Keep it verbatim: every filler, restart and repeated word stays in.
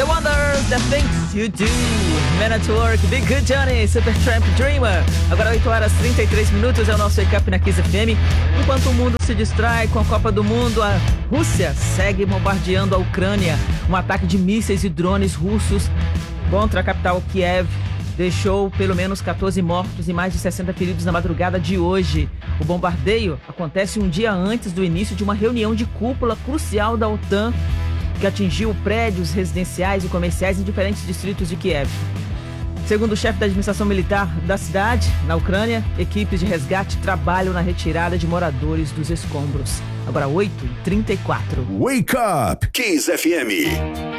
The Wonders, The Things You Do, Man at Work, Big Good Johnny, Supertramp Dreamer. Agora oito horas e trinta e três minutos é o nosso Wake Up na Kiss F M. Enquanto o mundo se distrai com a Copa do Mundo, a Rússia segue bombardeando a Ucrânia. Um ataque de mísseis e drones russos contra a capital Kiev deixou pelo menos catorze mortos e mais de sessenta feridos na madrugada de hoje. O bombardeio acontece um dia antes do início de uma reunião de cúpula crucial da OTAN que atingiu prédios residenciais e comerciais em diferentes distritos de Kiev. Segundo o chefe da administração militar da cidade, na Ucrânia, equipes de resgate trabalham na retirada de moradores dos escombros. Agora oito e trinta e quatro. Wake Up, Kiss F M.